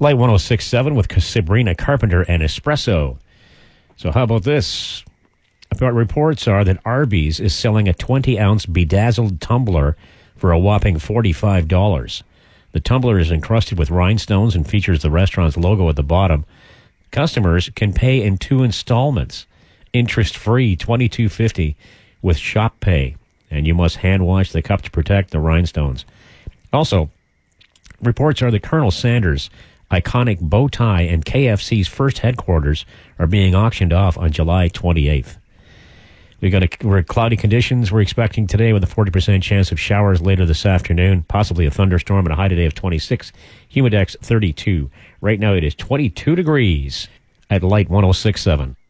Light 106.7 with Sabrina Carpenter and Espresso. So how about this? Reports are that Arby's is selling a 20-ounce bedazzled tumbler for a whopping $45. The tumbler is encrusted with rhinestones and features the restaurant's logo at the bottom. Customers can pay in 2 installments, interest-free, $22.50 with Shop Pay, and you must hand wash the cup to protect the rhinestones. Also, reports are that Colonel Sanders' iconic bow tie and KFC's first headquarters are being auctioned off on July 28th. We're cloudy conditions we're expecting today with a 40% chance of showers later this afternoon, possibly a thunderstorm, and a high today of 26, humidex 32. Right now it is 22 degrees at Light 106.7.